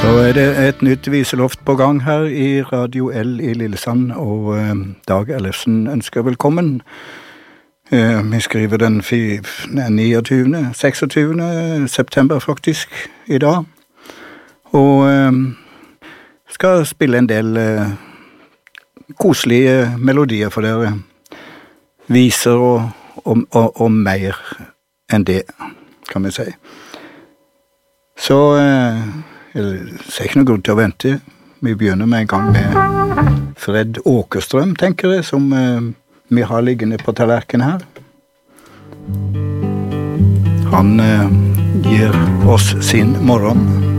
Så det et nytt viseloft på gang her i Radio L i Lillesand, og Dag Ellefsen ønsker velkommen. Vi skriver den 26. september faktisk i dag, og skal spille en del koselige melodier for dere. Viser og mer enn det, kan vi si. Så det er ikke noe grunn til å vente. Vi begynner med en gang med Fred Åkerstrøm, tenker jeg, som vi har liggende på tallerken her. Han gir oss sin morgen.